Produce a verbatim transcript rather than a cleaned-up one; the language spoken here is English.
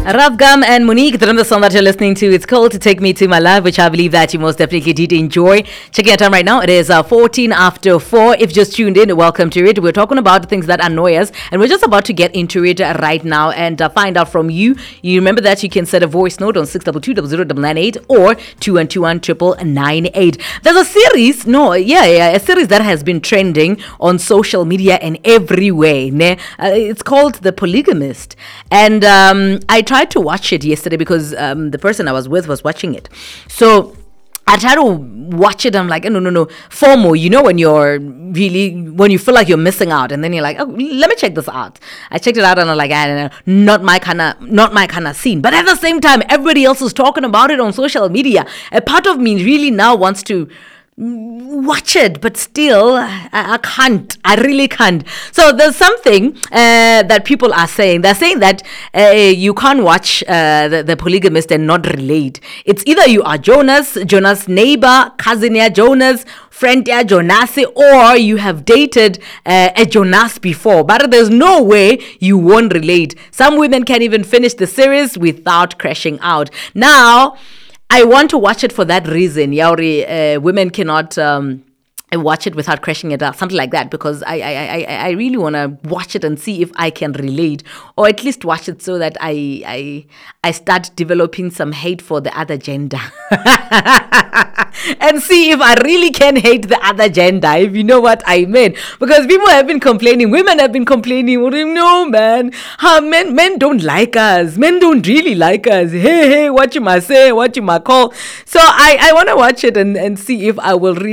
Rav Gum and Monique, the song that you're listening to, it's called To Take Me to My Love, which I believe that you most definitely did enjoy. Checking our time right now, it is uh, fourteen after four. If you just tuned in, welcome to it. We're talking about things that annoy us, and we're just about to get into it uh, right now and uh, find out from you. You remember that you can send a voice note on six two two zero zero nine nine eight or two one two one triple nine eight. There's a series, no, yeah, yeah, a series that has been trending on social media and everywhere. Ne? Uh, it's called The Polygamist, and um, I tried to watch it yesterday because um, the person I was with was watching it. So I try to watch it. I'm like, no, no, no. FOMO, you know, when you're really, when you feel like you're missing out, and then you're like, oh, let me check this out. I checked it out, and I'm like, I don't know, not my kind of, not my kind of scene. But at the same time, everybody else is talking about it on social media. A part of me really now wants to watch it, but still I, I can't. I really can't. So there's something uh, that people are saying. They're saying that uh, you can't watch uh, the, the Polygamist and not relate. It's either you are Jonas, Jonas' neighbor, cousin ya Jonas, friend ya Jonas, or you have dated uh, a Jonas before. But there's no way you won't relate. Some women can't even finish the series without crashing out. Now, I want to watch it for that reason. Yauri, uh, women cannot um, watch it without crashing it out, something like that, because I I, I, I really want to watch it and see if I can relate, or at least watch it so that I I, I start developing some hate for the other gender. And see if I really can hate the other gender, if you know what I mean. Because people have been complaining, women have been complaining, well, no, man, how men men don't like us. Men don't really like us. Hey, hey, what you must say, what you must call. So I, I want to watch it and, and see if I will really